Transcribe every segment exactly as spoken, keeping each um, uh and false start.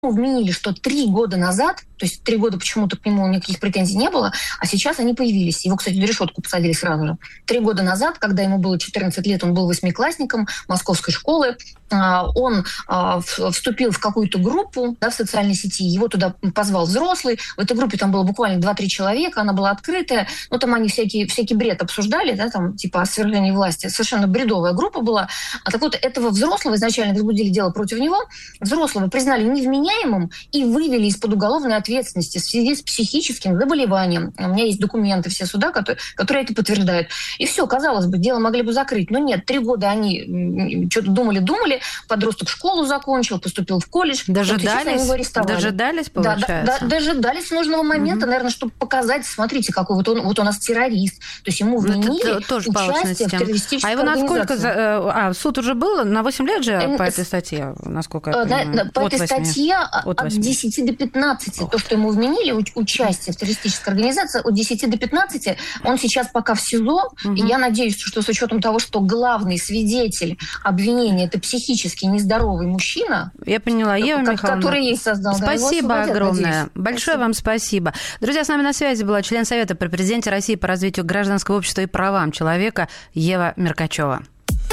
вменили, что три года назад, то есть три года почему-то к нему никаких претензий не было, а сейчас они появились. Его, кстати, в решетку посадили сразу же. Три года назад, когда ему было четырнадцать лет, он был восьмиклассником московской школы, он вступил в какую-то группу, да, в социальной сети, его туда позвал взрослый. В этой группе там было буквально два-три человека, она была открытая, ну там они всякий, всякий бред обсуждали, да, там типа о свержении власти. Совершенно бредовая группа была. А так вот, этого взрослого изначально возбудили дело против него, взрослого признали невменяемым и вывели из-под уголовной ответственности в связи с психическим заболеванием. У меня есть документы все суда, которые, которые это подтверждают. И все, казалось бы, дело могли бы закрыть. Но нет, три года они что-то думали-думали, подросток школу закончил, поступил в колледж. Дожидались, вот дожидались, получается? Да, да, дожидались нужного момента, mm-hmm. наверное, чтобы показать, смотрите, какой вот он, вот он у нас террорист. То есть ему вменили это тоже участие в террористической А его насколько... организации. А, суд уже был? На восемь лет же по этой статье, насколько я понимаю? По этой статье от десяти до пятнадцати. То, что ему вменили, участие в террористической организации, от десяти до пятнадцати. Он сейчас пока в СИЗО. Mm-hmm. И я надеюсь, что с учетом того, что главный свидетель обвинения – это психически нездоровый мужчина. Я поняла. Ева Михайловна, который ей создал. Спасибо да, огромное. Надеюсь. Большое спасибо. вам спасибо. Друзья, с нами на связи была член Совета при президенте России по развитию гражданского общества и правам человека Ева Меркачева.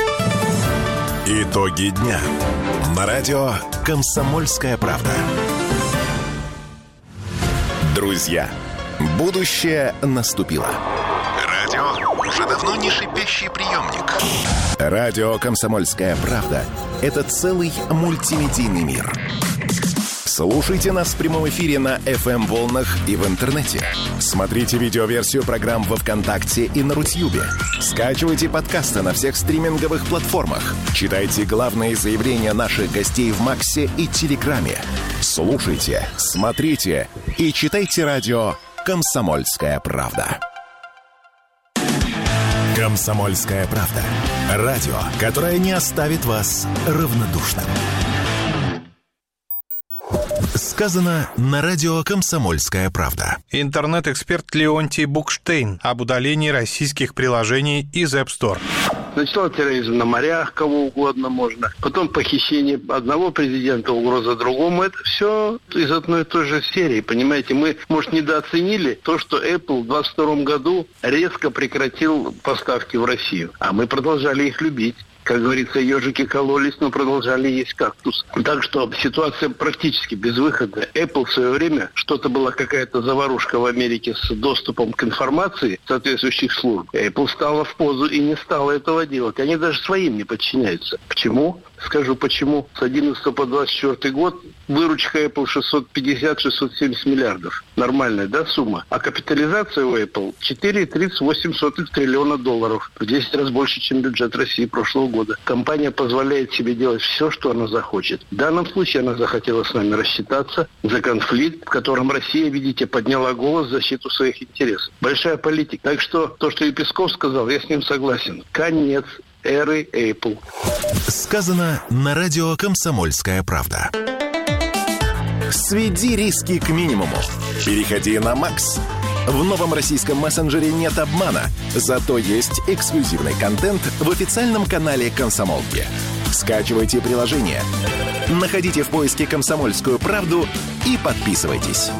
Итоги дня. На радио «Комсомольская правда». Друзья, будущее наступило. Радио уже давно не шипящий приемник. Радио «Комсомольская правда» — это целый мультимедийный мир. Слушайте нас в прямом эфире на эф эм-волнах и в интернете. Смотрите видеоверсию программ во ВКонтакте и на Рутьюбе. Скачивайте подкасты на всех стриминговых платформах. Читайте главные заявления наших гостей в Максе и Телеграме. Слушайте, смотрите и читайте радио «Комсомольская правда». «Комсомольская правда». Радио, которое не оставит вас равнодушным. Сказано на радио «Комсомольская правда». Интернет-эксперт Леонтий Букштейн об удалении российских приложений из App Store. Сначала терроризм на морях, кого угодно можно. Потом похищение одного президента, угроза другому. Это все из одной и той же серии. Понимаете, мы, может, недооценили то, что Apple в двадцать втором году резко прекратил поставки в Россию. А мы продолжали их любить. Как говорится, ежики кололись, но продолжали есть кактус. Так что ситуация практически безвыходная. Apple в свое время, что-то была какая-то заварушка в Америке с доступом к информации соответствующих служб. Apple стала в позу и не стала этого делать. Они даже своим не подчиняются. Почему? Скажу почему. С одиннадцатого по двадцать четвёртый год выручка Apple шестьсот пятьдесят - шестьсот семьдесят миллиардов. Нормальная, да, сумма? А капитализация у Apple четыре целых тридцать восемь сотых триллиона долларов. В десять раз больше, чем бюджет России прошлого года. Компания позволяет себе делать все, что она захочет. В данном случае она захотела с нами рассчитаться за конфликт, в котором Россия, видите, подняла голос в защиту своих интересов. Большая политика. Так что то, что и Песков сказал, я с ним согласен. Конец эры Apple. Сказано на радио «Комсомольская правда». Сведи риски к минимуму. Переходи на Макс. В новом российском мессенджере нет обмана, зато есть эксклюзивный контент в официальном канале «Комсомолки». Скачивайте приложение, находите в поиске «Комсомольскую правду» и подписывайтесь.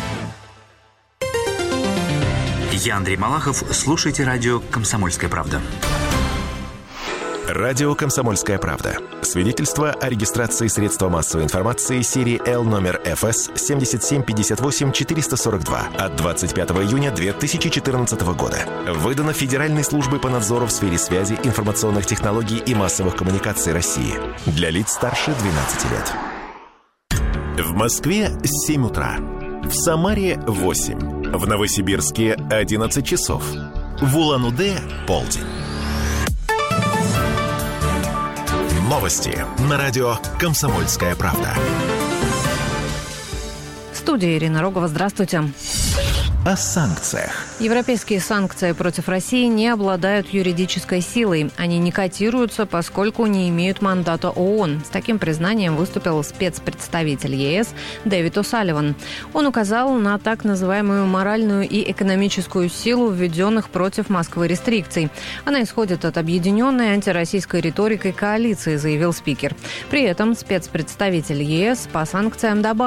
Я Андрей Малахов. Слушайте радио «Комсомольская правда». Радио «Комсомольская правда». Свидетельство о регистрации средства массовой информации серии L номер эф эс семь семь пять восемь четыре сорок два от двадцать пятого июня две тысячи четырнадцатого года. Выдано Федеральной службой по надзору в сфере связи, информационных технологий и массовых коммуникаций России. Для лиц старше двенадцати лет. В Москве семь утра. В Самаре восемь. В Новосибирске одиннадцать часов. В Улан-Удэ полдень. Новости на радио «Комсомольская правда». В студии Ирина Рогова. Здравствуйте. о санкциях. Европейские санкции против России не обладают юридической силой. Они не котируются, поскольку не имеют мандата ООН. С таким признанием выступил спецпредставитель ЕС Дэвид О'Салливан. Он указал на так называемую моральную и экономическую силу введенных против Москвы рестрикций. Она исходит от объединенной антироссийской риторикой коалиции, заявил спикер. При этом спецпредставитель ЕС по санкциям добавил,